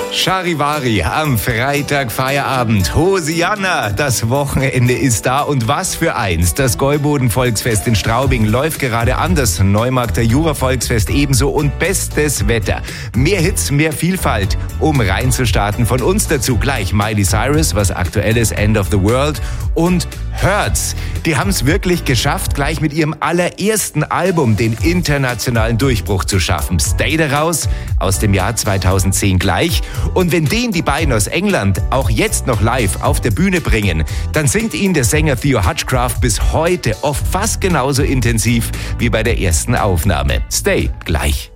Charivari am Freitag Feierabend. Hosianna, das Wochenende ist da und was für eins. Das Gäuboden-Volksfest in Straubing läuft gerade an, das Neumarkter Jura-Volksfest ebenso und bestes Wetter. Mehr Hits, mehr Vielfalt, um reinzustarten. Von uns dazu gleich Miley Cyrus, was aktuelles, End of the World und Hurts. Die haben es wirklich geschafft, gleich mit ihrem allerersten Album den internationalen Durchbruch zu schaffen. Stay daraus, aus dem Jahr 2010 gleich. Und wenn die beiden aus England auch jetzt noch live auf der Bühne bringen, dann singt ihnen der Sänger Theo Hutchcraft bis heute oft fast genauso intensiv wie bei der ersten Aufnahme. Stay gleich.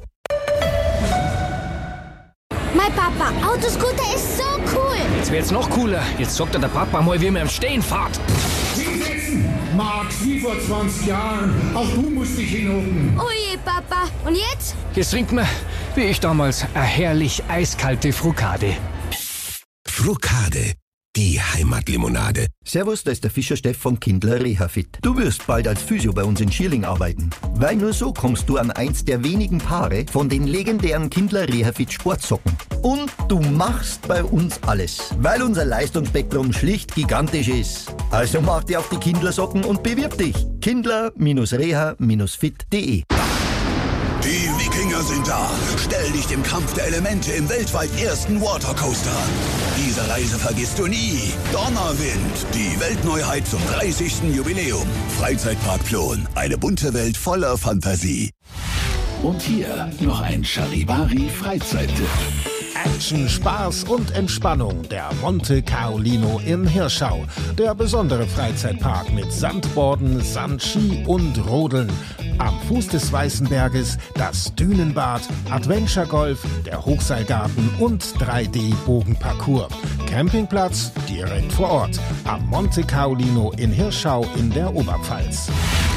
Mein Papa, Autoscooter ist so cool. Jetzt wird's noch cooler. Jetzt sagt der Papa mal, wie man im Stehen fährt. Hinsetzen! Max, wie vor 20 Jahren. Auch du musst dich hinhocken. Oje, Papa. Und jetzt? Jetzt trinkt man, wie ich damals, eine herrlich eiskalte Frukade. Frukade, die Heimatlimonade. Servus, da ist der Fischer Steff von Kindler Rehafit. Du wirst bald als Physio bei uns in Schierling arbeiten. Weil nur so kommst du an eins der wenigen Paare von den legendären Kindler Rehafit Sportsocken. Und du machst bei uns alles, weil unser Leistungsspektrum schlicht gigantisch ist. Also mach dir auf die Kindler-Socken und bewirb dich. Kindler-reha-fit.de. Die Wikinger sind da. Stell dich dem Kampf der Elemente im weltweit ersten Watercoaster an. Diese Reise vergisst du nie. Donnerwind, die Weltneuheit zum 30. Jubiläum. Freizeitpark Plon, eine bunte Welt voller Fantasie. Und hier noch ein Charivari Freizeittipp. Action, Spaß und Entspannung. Der Monte Carolino in Hirschau. Der besondere Freizeitpark mit Sandborden, Sandski und Rodeln. Am Fuß des Weißen Berges das Dünenbad, Adventure Golf, der Hochseilgarten und 3D-Bogenparcours. Campingplatz direkt vor Ort. Am Monte Carolino in Hirschau in der Oberpfalz.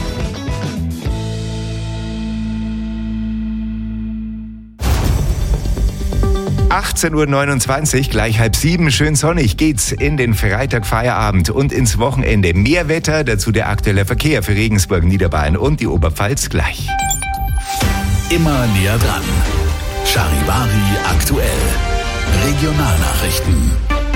18:29 Uhr, gleich 6:30, schön sonnig geht's in den Freitag-Feierabend und ins Wochenende. Mehr Wetter, dazu der aktuelle Verkehr für Regensburg, Niederbayern und die Oberpfalz gleich. Immer näher dran. Charivari aktuell. Regionalnachrichten.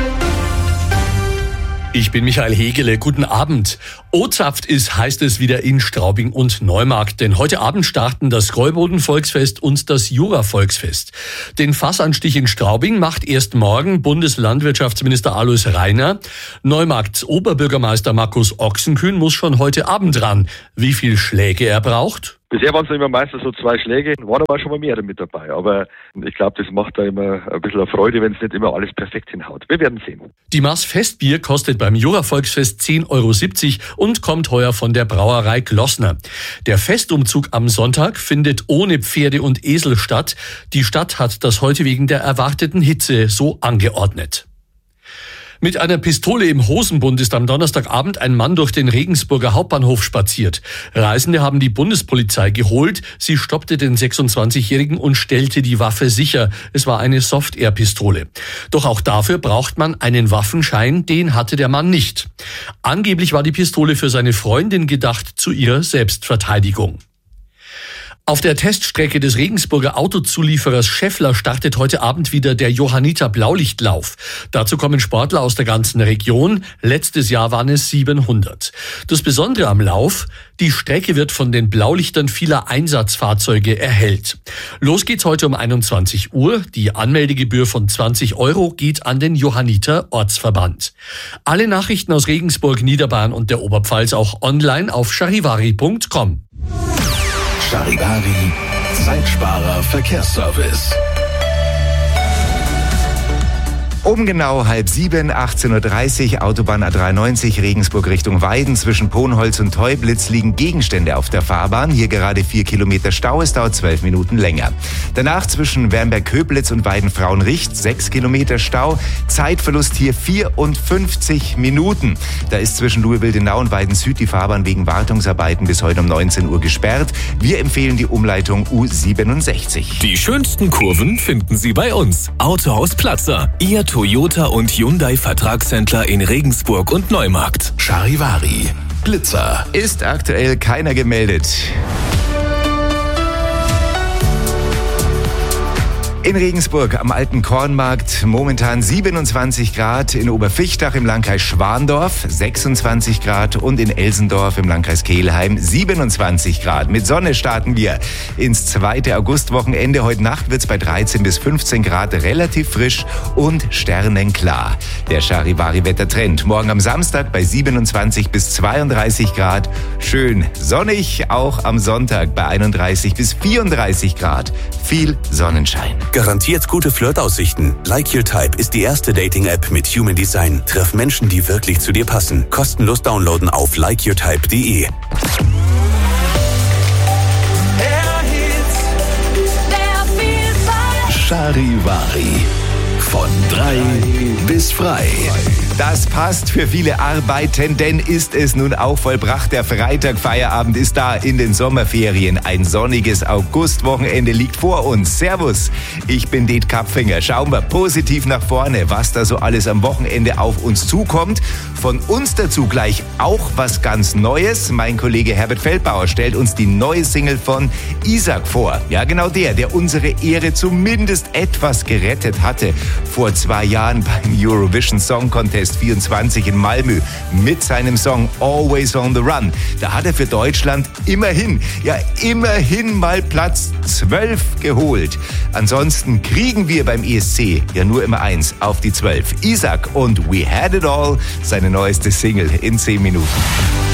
Ich bin Michael Hegele, guten Abend. O-Zapft ist, heißt es wieder in Straubing und Neumarkt, denn heute Abend starten das Gäuboden-Volksfest und das Jura-Volksfest. Den Fassanstich in Straubing macht erst morgen Bundeslandwirtschaftsminister Alois Rainer. Neumarkts Oberbürgermeister Markus Ochsenkühn muss schon heute Abend ran. Wie viel Schläge er braucht? Bisher waren es immer meistens so 2 Schläge, waren aber schon mal mehr mit dabei. Aber ich glaube, das macht da immer ein bisschen eine Freude, wenn es nicht immer alles perfekt hinhaut. Wir werden sehen. Die Maß Festbier kostet beim Jura-Volksfest 10,70 € und kommt heuer von der Brauerei Glossner. Der Festumzug am Sonntag findet ohne Pferde und Esel statt. Die Stadt hat das heute wegen der erwarteten Hitze so angeordnet. Mit einer Pistole im Hosenbund ist am Donnerstagabend ein Mann durch den Regensburger Hauptbahnhof spaziert. Reisende haben die Bundespolizei geholt. Sie stoppte den 26-Jährigen und stellte die Waffe sicher. Es war eine Soft-Air-Pistole. Doch auch dafür braucht man einen Waffenschein. Den hatte der Mann nicht. Angeblich war die Pistole für seine Freundin gedacht zu ihrer Selbstverteidigung. Auf der Teststrecke des Regensburger Autozulieferers Schaeffler startet heute Abend wieder der Johanniter Blaulichtlauf. Dazu kommen Sportler aus der ganzen Region. Letztes Jahr waren es 700. Das Besondere am Lauf: die Strecke wird von den Blaulichtern vieler Einsatzfahrzeuge erhellt. Los geht's heute um 21 Uhr. Die Anmeldegebühr von 20 € geht an den Johanniter Ortsverband. Alle Nachrichten aus Regensburg, Niederbayern und der Oberpfalz auch online auf charivari.com. Charivari, Zeitsparer Verkehrsservice. Um genau 6:30, 18:30 Uhr, Autobahn A93 Regensburg Richtung Weiden. Zwischen Ponholz und Teublitz liegen Gegenstände auf der Fahrbahn. Hier gerade 4 Kilometer Stau, es dauert 12 Minuten länger. Danach zwischen Wernberg-Köblitz und Weiden-Frauenricht 6 Kilometer Stau. Zeitverlust hier 54 Minuten. Da ist zwischen Louisville-Denau und Weiden-Süd die Fahrbahn wegen Wartungsarbeiten bis heute um 19 Uhr gesperrt. Wir empfehlen die Umleitung U67. Die schönsten Kurven finden Sie bei uns. Autohaus Platzer, Ihr Toyota und Hyundai Vertragshändler in Regensburg und Neumarkt. Charivari, Blitzer. Ist aktuell keiner gemeldet. In Regensburg am Alten Kornmarkt momentan 27 Grad, in Oberfichtach im Landkreis Schwandorf 26 Grad und in Elsendorf im Landkreis Kelheim 27 Grad. Mit Sonne starten wir ins 2. Augustwochenende. Heute Nacht wird es bei 13 bis 15 Grad relativ frisch und sternenklar. Der Charivari-Wettertrend. Morgen am Samstag bei 27 bis 32 Grad. Schön sonnig, auch am Sonntag bei 31 bis 34 Grad. Viel Sonnenschein. Garantiert gute Flirtaussichten. Like Your Type ist die erste Dating-App mit Human Design. Treff Menschen, die wirklich zu dir passen. Kostenlos downloaden auf likeyourtype.de. Charivari. Von 3 bis frei. Das passt für viele Arbeitenden, ist es nun auch vollbracht. Der Freitag-Feierabend ist da in den Sommerferien. Ein sonniges Augustwochenende liegt vor uns. Servus, ich bin Det Kapfinger. Schauen wir positiv nach vorne, was da so alles am Wochenende auf uns zukommt. Von uns dazu gleich auch was ganz Neues. Mein Kollege Herbert Feldbauer stellt uns die neue Single von Isak vor. Ja, genau der unsere Ehre zumindest etwas gerettet hatte. Vor 2 Jahren beim Eurovision Song Contest 24 in Malmö mit seinem Song Always on the Run. Da hat er für Deutschland immerhin mal Platz 12 geholt. Ansonsten kriegen wir beim ESC ja nur immer 1 auf die 12. Isak und We Had It All, seine neueste Single in 10 Minuten.